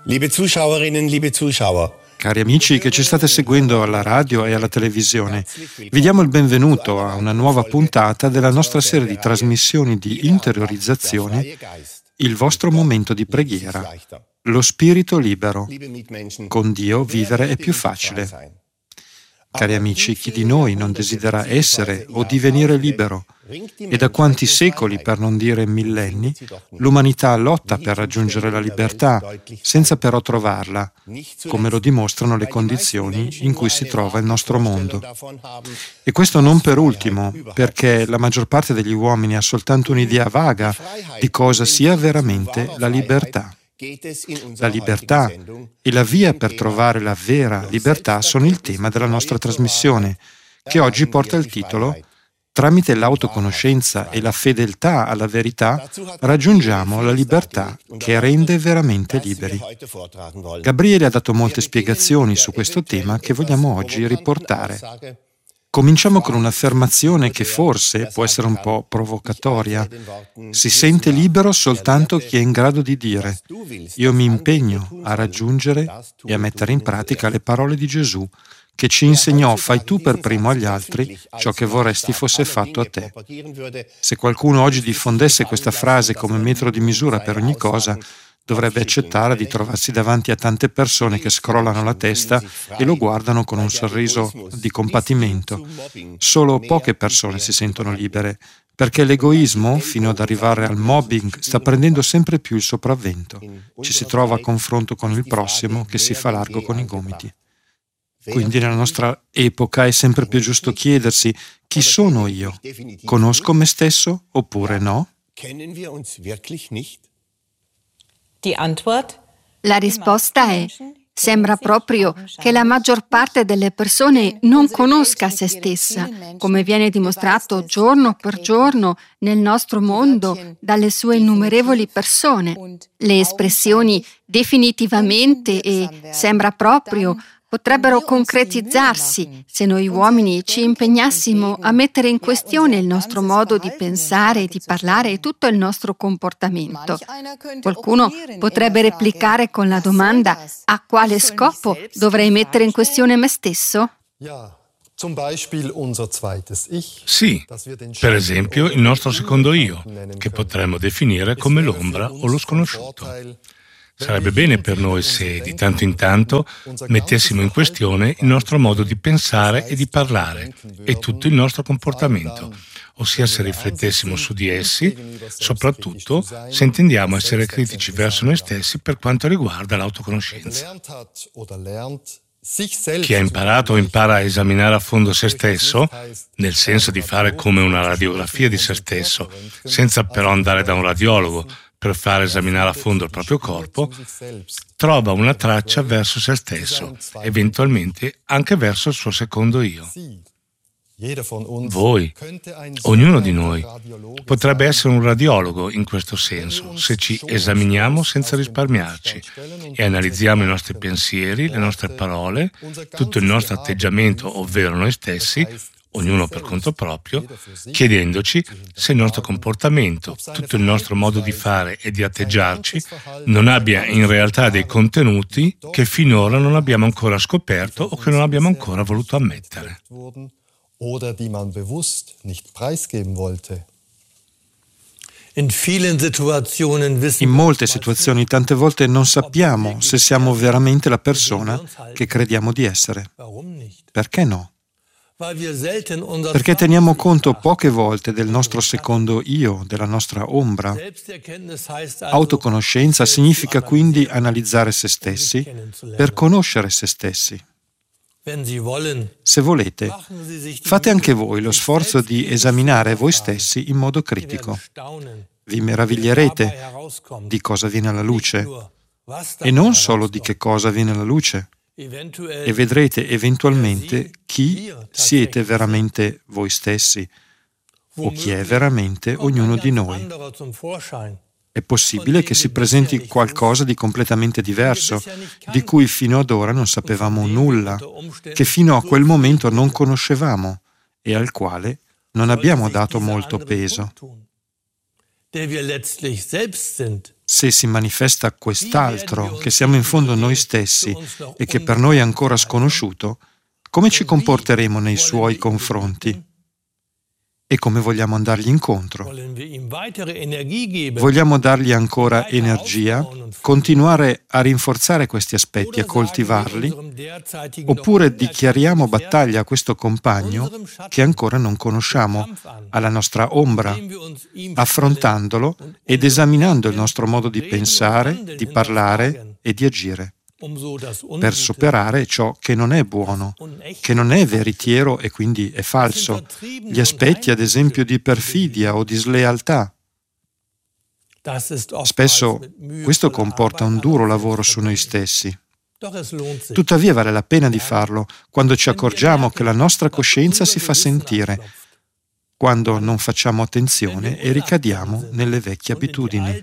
Liebe Zuschauerinnen, liebe Zuschauer. Cari amici che ci state seguendo alla radio e alla televisione, vi diamo il benvenuto a una nuova puntata della nostra serie di trasmissioni di interiorizzazione, il vostro momento di preghiera, lo spirito libero. Con Dio vivere è più facile. Cari amici, chi di noi non desidera essere o divenire libero? E da quanti secoli, per non dire millenni, l'umanità lotta per raggiungere la libertà, senza però trovarla, come lo dimostrano le condizioni in cui si trova il nostro mondo. E questo non per ultimo, perché la maggior parte degli uomini ha soltanto un'idea vaga di cosa sia veramente la libertà. La libertà e la via per trovare la vera libertà sono il tema della nostra trasmissione, che oggi porta il titolo «Tramite l'autoconoscenza e la fedeltà alla verità raggiungiamo la libertà che rende veramente liberi». Gabriele ha dato molte spiegazioni su questo tema che vogliamo oggi riportare. Cominciamo con un'affermazione che forse può essere un po' provocatoria. Si sente libero soltanto chi è in grado di dire: io mi impegno a raggiungere e a mettere in pratica le parole di Gesù, che ci insegnò: fai tu per primo agli altri ciò che vorresti fosse fatto a te. Se qualcuno oggi diffondesse questa frase come metro di misura per ogni cosa, dovrebbe accettare di trovarsi davanti a tante persone che scrollano la testa e lo guardano con un sorriso di compatimento. Solo poche persone si sentono libere, perché l'egoismo, fino ad arrivare al mobbing, sta prendendo sempre più il sopravvento. Ci si trova a confronto con il prossimo che si fa largo con i gomiti. Quindi nella nostra epoca è sempre più giusto chiedersi: chi sono io? Conosco me stesso oppure no? La risposta è: sembra proprio che la maggior parte delle persone non conosca se stessa, come viene dimostrato giorno per giorno nel nostro mondo dalle sue innumerevoli persone. Le espressioni definitivamente e sembra proprio potrebbero concretizzarsi se noi uomini ci impegnassimo a mettere in questione il nostro modo di pensare, di parlare e tutto il nostro comportamento. Qualcuno potrebbe replicare con la domanda: a quale scopo dovrei mettere in questione me stesso? Sì, per esempio il nostro secondo io, che potremmo definire come l'ombra o lo sconosciuto. Sarebbe bene per noi se, di tanto in tanto, mettessimo in questione il nostro modo di pensare e di parlare e tutto il nostro comportamento, ossia se riflettessimo su di essi, soprattutto se intendiamo essere critici verso noi stessi per quanto riguarda l'autoconoscenza. Chi ha imparato o impara a esaminare a fondo se stesso, nel senso di fare come una radiografia di se stesso, senza però andare da un radiologo per fare esaminare a fondo il proprio corpo, trova una traccia verso se stesso, eventualmente anche verso il suo secondo io. Voi, ognuno di noi, potrebbe essere un radiologo in questo senso, se ci esaminiamo senza risparmiarci e analizziamo i nostri pensieri, le nostre parole, tutto il nostro atteggiamento, ovvero noi stessi, ognuno per conto proprio, chiedendoci se il nostro comportamento, tutto il nostro modo di fare e di atteggiarci non abbia in realtà dei contenuti che finora non abbiamo ancora scoperto o che non abbiamo ancora voluto ammettere. In molte situazioni, tante volte non sappiamo se siamo veramente la persona che crediamo di essere. Perché no? Perché teniamo conto poche volte del nostro secondo io, della nostra ombra. Autoconoscenza significa quindi analizzare se stessi per conoscere se stessi. Se volete, fate anche voi lo sforzo di esaminare voi stessi in modo critico. Vi meraviglierete di cosa viene alla luce, e non solo di che cosa viene alla luce. E vedrete eventualmente chi siete veramente voi stessi o chi è veramente ognuno di noi. È possibile che si presenti qualcosa di completamente diverso, di cui fino ad ora non sapevamo nulla, che fino a quel momento non conoscevamo e al quale non abbiamo dato molto peso. Se si manifesta quest'altro, che siamo in fondo noi stessi e che per noi è ancora sconosciuto, come ci comporteremo nei suoi confronti? E come vogliamo andargli incontro? Vogliamo dargli ancora energia, continuare a rinforzare questi aspetti, a coltivarli, oppure dichiariamo battaglia a questo compagno che ancora non conosciamo, alla nostra ombra, affrontandolo ed esaminando il nostro modo di pensare, di parlare e di agire, per superare ciò che non è buono, che non è veritiero e quindi è falso, gli aspetti ad esempio di perfidia o di slealtà. Spesso questo comporta un duro lavoro su noi stessi. Tuttavia vale la pena di farlo quando ci accorgiamo che la nostra coscienza si fa sentire, quando non facciamo attenzione e ricadiamo nelle vecchie abitudini.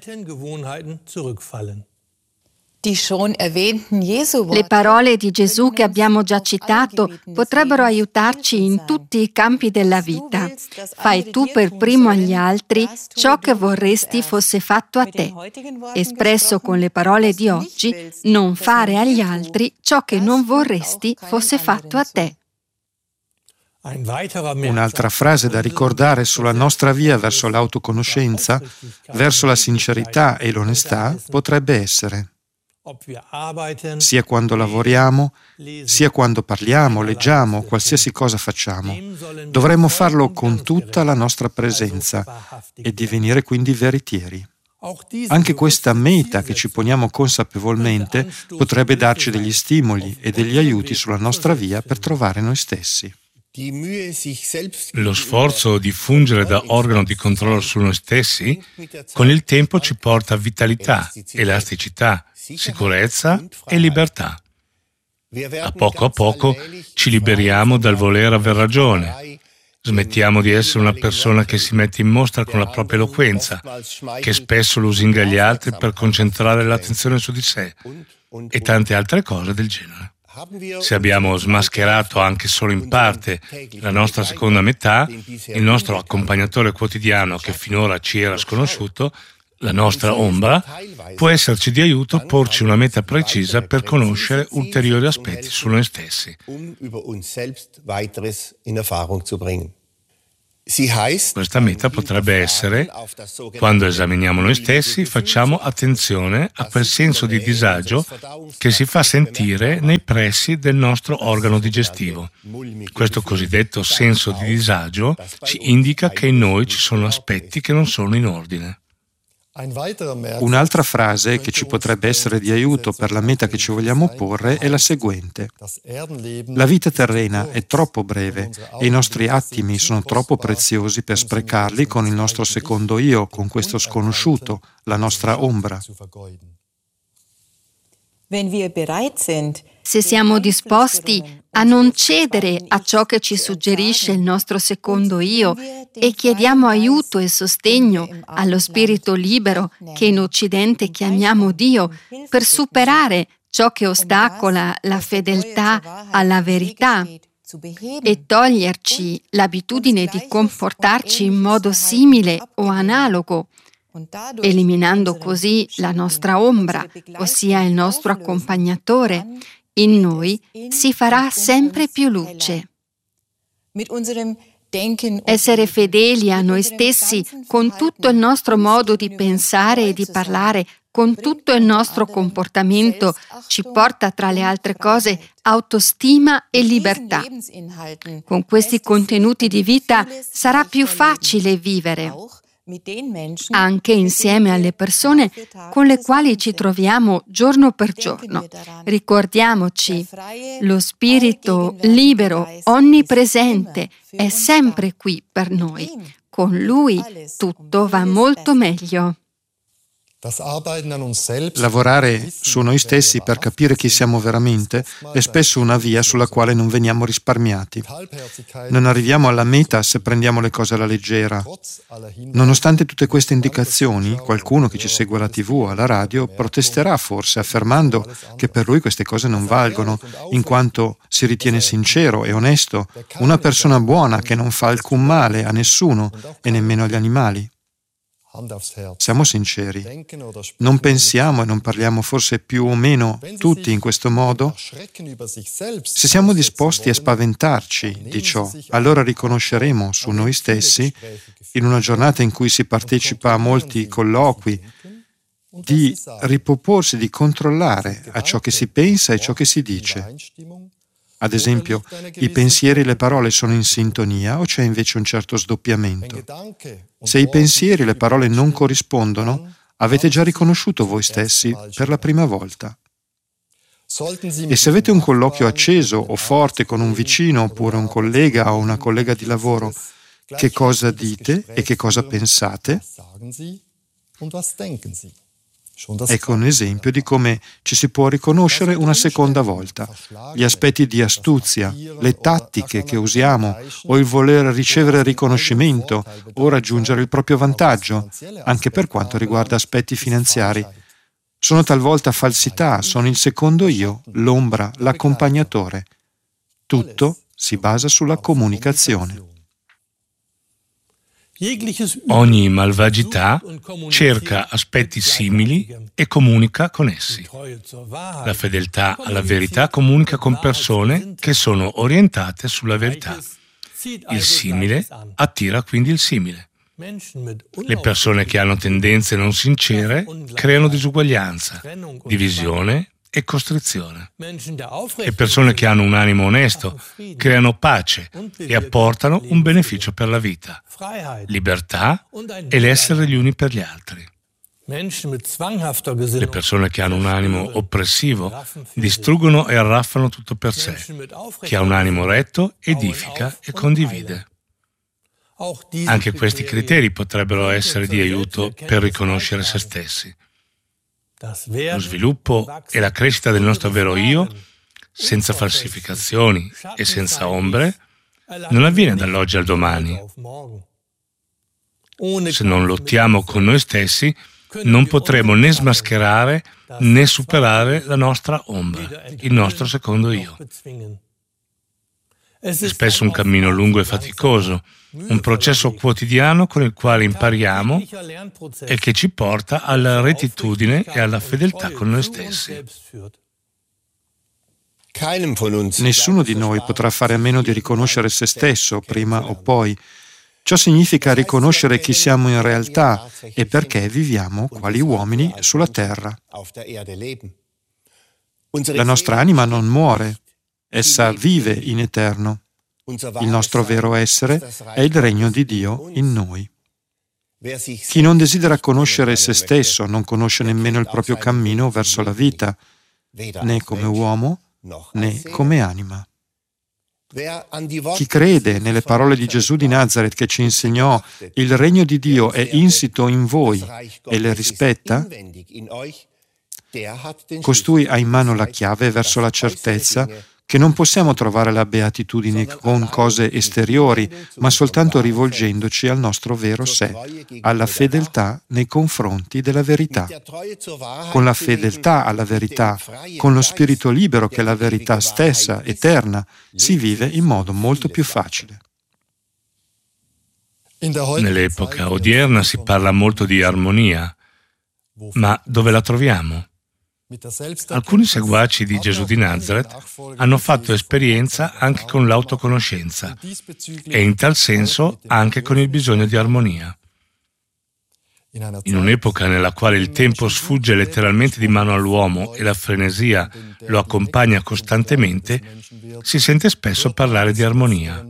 Le parole di Gesù che abbiamo già citato potrebbero aiutarci in tutti i campi della vita. Fai tu per primo agli altri ciò che vorresti fosse fatto a te. Espresso con le parole di oggi, non fare agli altri ciò che non vorresti fosse fatto a te. Un'altra frase da ricordare sulla nostra via verso l'autoconoscenza, verso la sincerità e l'onestà, potrebbe essere: sia quando lavoriamo, sia quando parliamo, leggiamo, qualsiasi cosa facciamo, dovremmo farlo con tutta la nostra presenza e divenire quindi veritieri. Anche questa meta che ci poniamo consapevolmente potrebbe darci degli stimoli e degli aiuti sulla nostra via per trovare noi stessi. Lo sforzo di fungere da organo di controllo su noi stessi con il tempo ci porta a vitalità, elasticità, sicurezza e libertà. A poco ci liberiamo dal voler aver ragione. Smettiamo di essere una persona che si mette in mostra con la propria eloquenza, che spesso lusinga gli altri per concentrare l'attenzione su di sé e tante altre cose del genere. Se abbiamo smascherato anche solo in parte la nostra seconda metà, il nostro accompagnatore quotidiano che finora ci era sconosciuto, la nostra ombra, può esserci di aiuto porci una meta precisa per conoscere ulteriori aspetti su noi stessi. Questa meta potrebbe essere: quando esaminiamo noi stessi, facciamo attenzione a quel senso di disagio che si fa sentire nei pressi del nostro organo digestivo. Questo cosiddetto senso di disagio ci indica che in noi ci sono aspetti che non sono in ordine. Un'altra frase che ci potrebbe essere di aiuto per la meta che ci vogliamo porre è la seguente: la vita terrena è troppo breve e i nostri attimi sono troppo preziosi per sprecarli con il nostro secondo io, con questo sconosciuto, la nostra ombra. Se siamo disposti a non cedere a ciò che ci suggerisce il nostro secondo io e chiediamo aiuto e sostegno allo spirito libero che in Occidente chiamiamo Dio per superare ciò che ostacola la fedeltà alla verità e toglierci l'abitudine di comportarci in modo simile o analogo, eliminando così la nostra ombra, ossia il nostro accompagnatore, in noi si farà sempre più luce. Essere fedeli a noi stessi con tutto il nostro modo di pensare e di parlare, con tutto il nostro comportamento, ci porta tra le altre cose autostima e libertà. Con questi contenuti di vita sarà più facile vivere, anche insieme alle persone con le quali ci troviamo giorno per giorno. Ricordiamoci, lo spirito libero, onnipresente, è sempre qui per noi. Con lui tutto va molto meglio. Lavorare su noi stessi per capire chi siamo veramente è spesso una via sulla quale non veniamo risparmiati. Non arriviamo alla meta se prendiamo le cose alla leggera. Nonostante tutte queste indicazioni, qualcuno che ci segue alla TV o alla radio protesterà forse affermando che per lui queste cose non valgono, in quanto si ritiene sincero e onesto, una persona buona che non fa alcun male a nessuno e nemmeno agli animali. Siamo sinceri. Non pensiamo e non parliamo forse più o meno tutti in questo modo? Se siamo disposti a spaventarci di ciò, allora riconosceremo su noi stessi, in una giornata in cui si partecipa a molti colloqui, di riproporsi, di controllare a ciò che si pensa e ciò che si dice. Ad esempio, i pensieri e le parole sono in sintonia o c'è invece un certo sdoppiamento? Se i pensieri e le parole non corrispondono, avete già riconosciuto voi stessi per la prima volta. E se avete un colloquio acceso o forte con un vicino oppure un collega o una collega di lavoro, che cosa dite e che cosa pensate? Ecco un esempio di come ci si può riconoscere una seconda volta. Gli aspetti di astuzia, le tattiche che usiamo o il voler ricevere riconoscimento o raggiungere il proprio vantaggio, anche per quanto riguarda aspetti finanziari. Sono talvolta falsità, sono il secondo io, l'ombra, l'accompagnatore. Tutto si basa sulla comunicazione. Ogni malvagità cerca aspetti simili e comunica con essi. La fedeltà alla verità comunica con persone che sono orientate sulla verità. Il simile attira quindi il simile. Le persone che hanno tendenze non sincere creano disuguaglianza, divisione e costrizione. Le persone che hanno un animo onesto creano pace e apportano un beneficio per la vita, libertà e l'essere gli uni per gli altri. Le persone che hanno un animo oppressivo distruggono e arraffano tutto per sé. Chi ha un animo retto edifica e condivide. Anche questi criteri potrebbero essere di aiuto per riconoscere se stessi. Lo sviluppo e la crescita del nostro vero io, senza falsificazioni e senza ombre, non avviene dall'oggi al domani. Se non lottiamo con noi stessi, non potremo né smascherare né superare la nostra ombra, il nostro secondo io. È spesso un cammino lungo e faticoso, un processo quotidiano con il quale impariamo e che ci porta alla rettitudine e alla fedeltà con noi stessi. Nessuno di noi potrà fare a meno di riconoscere se stesso, prima o poi. Ciò significa riconoscere chi siamo in realtà e perché viviamo quali uomini sulla terra. La nostra anima non muore, essa vive in eterno. Il nostro vero essere è il regno di Dio in noi. Chi non desidera conoscere se stesso non conosce nemmeno il proprio cammino verso la vita, né come uomo né come anima. Chi crede nelle parole di Gesù di Nazaret che ci insegnò il regno di Dio è insito in voi e le rispetta, costui ha in mano la chiave verso la certezza che non possiamo trovare la beatitudine con cose esteriori, ma soltanto rivolgendoci al nostro vero sé, alla fedeltà nei confronti della verità. Con la fedeltà alla verità, con lo spirito libero che è la verità stessa, eterna, si vive in modo molto più facile. Nell'epoca odierna si parla molto di armonia, ma dove la troviamo? Alcuni seguaci di Gesù di Nazaret hanno fatto esperienza anche con l'autoconoscenza e in tal senso anche con il bisogno di armonia. In un'epoca nella quale il tempo sfugge letteralmente di mano all'uomo e la frenesia lo accompagna costantemente, si sente spesso parlare di armonia.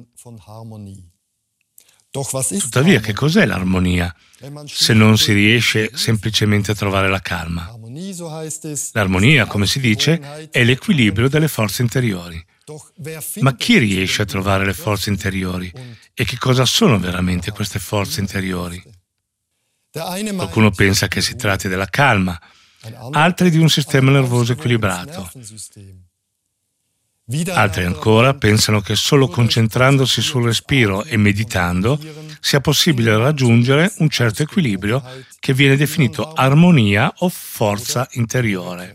Tuttavia, che cos'è l'armonia, se non si riesce semplicemente a trovare la calma? L'armonia, come si dice, è l'equilibrio delle forze interiori. Ma chi riesce a trovare le forze interiori? E che cosa sono veramente queste forze interiori? Qualcuno pensa che si tratti della calma, altri di un sistema nervoso equilibrato. Altri ancora pensano che solo concentrandosi sul respiro e meditando sia possibile raggiungere un certo equilibrio che viene definito armonia o forza interiore.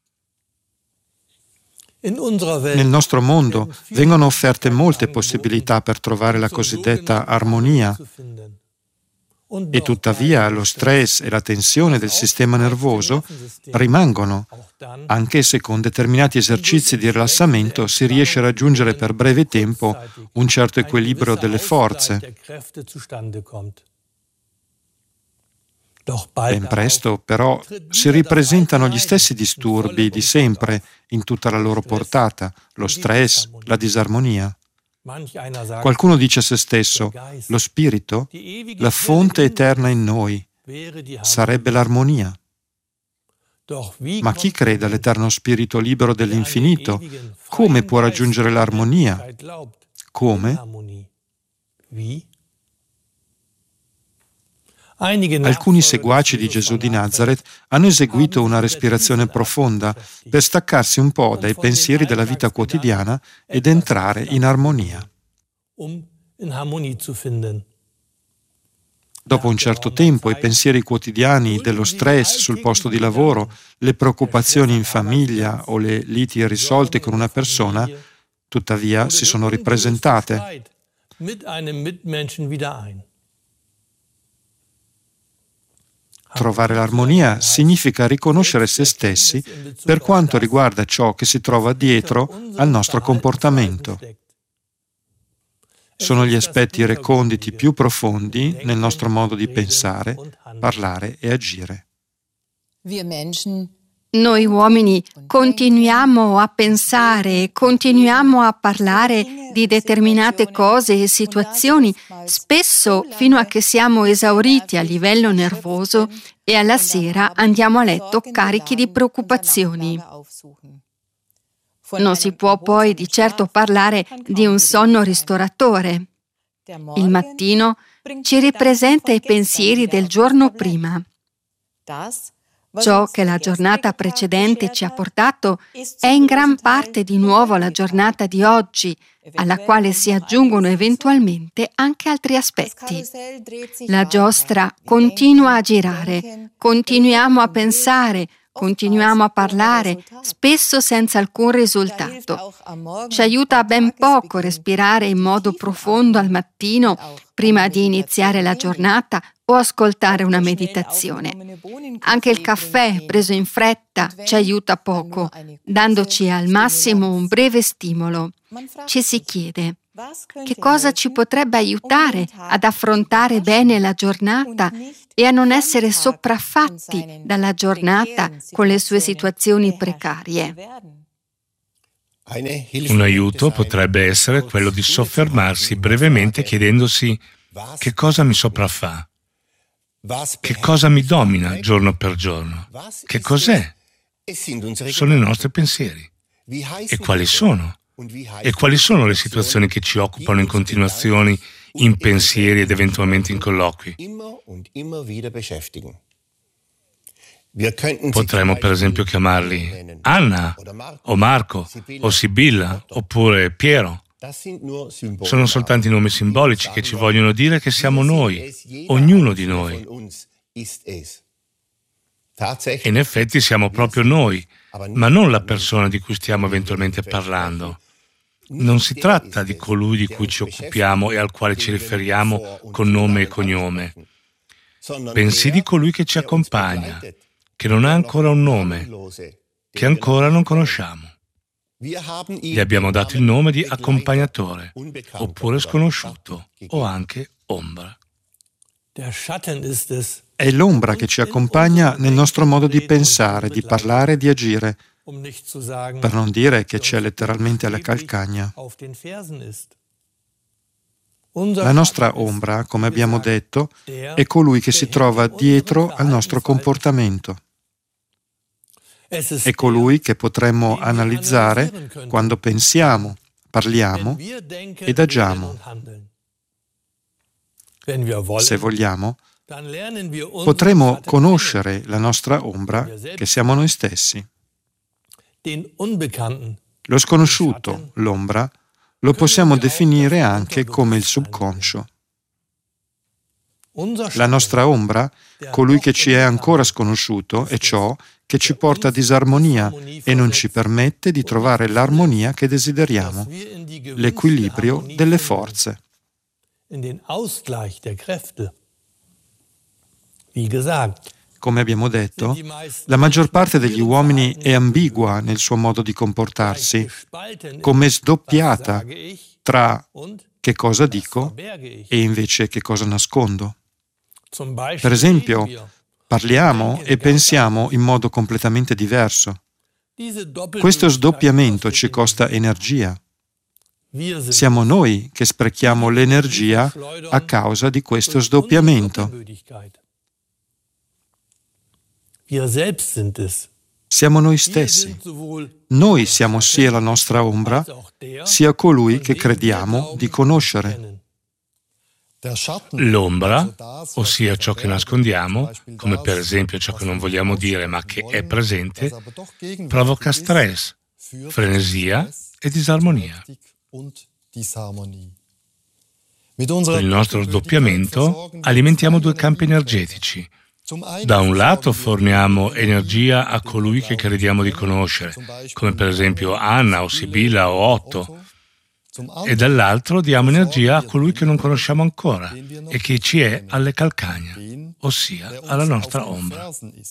Nel nostro mondo vengono offerte molte possibilità per trovare la cosiddetta armonia. E tuttavia lo stress e la tensione del sistema nervoso rimangono, anche se con determinati esercizi di rilassamento si riesce a raggiungere per breve tempo un certo equilibrio delle forze. Ben presto, però, si ripresentano gli stessi disturbi di sempre in tutta la loro portata, lo stress, la disarmonia. Qualcuno dice a se stesso, lo spirito, la fonte eterna in noi, sarebbe l'armonia. Ma chi crede all'eterno spirito libero dell'infinito, come può raggiungere l'armonia? Come? Alcuni seguaci di Gesù di Nazareth hanno eseguito una respirazione profonda per staccarsi un po' dai pensieri della vita quotidiana ed entrare in armonia. Dopo un certo tempo, i pensieri quotidiani dello stress sul posto di lavoro, le preoccupazioni in famiglia o le liti irrisolte con una persona, tuttavia si sono ripresentate. Trovare l'armonia significa riconoscere se stessi per quanto riguarda ciò che si trova dietro al nostro comportamento. Sono gli aspetti reconditi più profondi nel nostro modo di pensare, parlare e agire. Noi uomini continuiamo a pensare e continuiamo a parlare di determinate cose e situazioni, spesso fino a che siamo esauriti a livello nervoso e alla sera andiamo a letto carichi di preoccupazioni. Non si può poi di certo parlare di un sonno ristoratore. Il mattino ci ripresenta i pensieri del giorno prima. Ciò che la giornata precedente ci ha portato è in gran parte di nuovo la giornata di oggi, alla quale si aggiungono eventualmente anche altri aspetti. La giostra continua a girare, continuiamo a pensare, continuiamo a parlare, spesso senza alcun risultato. Ci aiuta ben poco respirare in modo profondo al mattino prima di iniziare la giornata o ascoltare una meditazione. Anche il caffè preso in fretta ci aiuta poco, dandoci al massimo un breve stimolo. Ci si chiede: che cosa ci potrebbe aiutare ad affrontare bene la giornata e a non essere sopraffatti dalla giornata con le sue situazioni precarie? Un aiuto potrebbe essere quello di soffermarsi brevemente chiedendosi: che cosa mi sopraffa? Che cosa mi domina giorno per giorno? Che cos'è? Sono i nostri pensieri. E quali sono? E quali sono le situazioni che ci occupano in continuazione, in pensieri ed eventualmente in colloqui? Potremmo per esempio chiamarli Anna, o Marco, o Sibilla, oppure Piero. Sono soltanto i nomi simbolici che ci vogliono dire che siamo noi, ognuno di noi. E in effetti siamo proprio noi, ma non la persona di cui stiamo eventualmente parlando. Non si tratta di colui di cui ci occupiamo e al quale ci riferiamo con nome e cognome, bensì di colui che ci accompagna, che non ha ancora un nome, che ancora non conosciamo. Gli abbiamo dato il nome di accompagnatore, oppure sconosciuto, o anche ombra. È l'ombra che ci accompagna nel nostro modo di pensare, di parlare e di agire, per non dire che c'è letteralmente alla calcagna. La nostra ombra, come abbiamo detto, è colui che si trova dietro al nostro comportamento. È colui che potremmo analizzare quando pensiamo, parliamo ed agiamo. Se vogliamo, potremo conoscere la nostra ombra, che siamo noi stessi. Lo sconosciuto, l'ombra, lo possiamo definire anche come il subconscio. La nostra ombra, colui che ci è ancora sconosciuto, è ciò che ci porta a disarmonia e non ci permette di trovare l'armonia che desideriamo, l'equilibrio delle forze. Come abbiamo detto, la maggior parte degli uomini è ambigua nel suo modo di comportarsi, come sdoppiata tra che cosa dico e invece che cosa nascondo. Per esempio, parliamo e pensiamo in modo completamente diverso. Questo sdoppiamento ci costa energia. Siamo noi che sprechiamo l'energia a causa di questo sdoppiamento. Siamo noi stessi. Noi siamo sia la nostra ombra, sia colui che crediamo di conoscere. L'ombra, ossia ciò che nascondiamo, come per esempio ciò che non vogliamo dire ma che è presente, provoca stress, frenesia e disarmonia. Con il nostro sdoppiamento alimentiamo due campi energetici. Da un lato forniamo energia a colui che crediamo di conoscere, come per esempio Anna o Sibilla o Otto, e dall'altro diamo energia a colui che non conosciamo ancora e che ci è alle calcagna, ossia alla nostra ombra.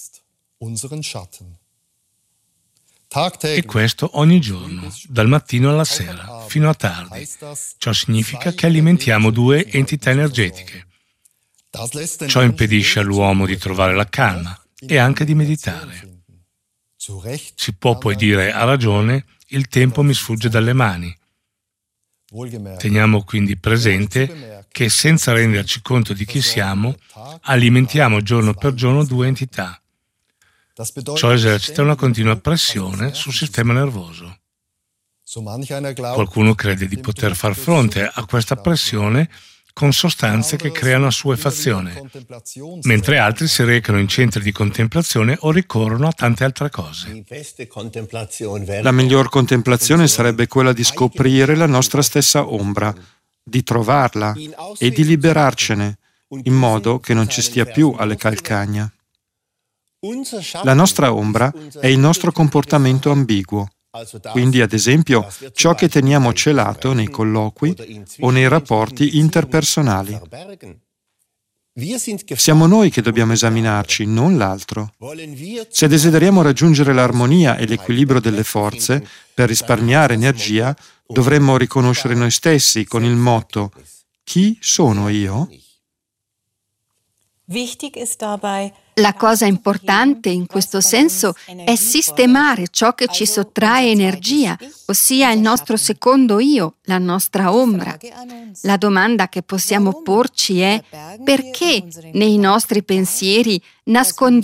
E questo ogni giorno, dal mattino alla sera, fino a tardi. Ciò significa che alimentiamo due entità energetiche. Ciò impedisce all'uomo di trovare la calma e anche di meditare. Si può poi dire a ragione: il tempo mi sfugge dalle mani. Teniamo quindi presente che senza renderci conto di chi siamo, alimentiamo giorno per giorno due entità. Ciò esercita una continua pressione sul sistema nervoso. Qualcuno crede di poter far fronte a questa pressione con sostanze che creano assuefazione, mentre altri si recano in centri di contemplazione o ricorrono a tante altre cose. La miglior contemplazione sarebbe quella di scoprire la nostra stessa ombra, di trovarla e di liberarcene, in modo che non ci stia più alle calcagna. La nostra ombra è il nostro comportamento ambiguo. Quindi, ad esempio, ciò che teniamo celato nei colloqui o nei rapporti interpersonali. Siamo noi che dobbiamo esaminarci, non l'altro. Se desideriamo raggiungere l'armonia e l'equilibrio delle forze, per risparmiare energia, dovremmo riconoscere noi stessi con il motto: chi sono io? La cosa importante in questo senso è sistemare ciò che ci sottrae energia, ossia il nostro secondo io, la nostra ombra. La domanda che possiamo porci è: perché nei nostri pensieri nascondiamo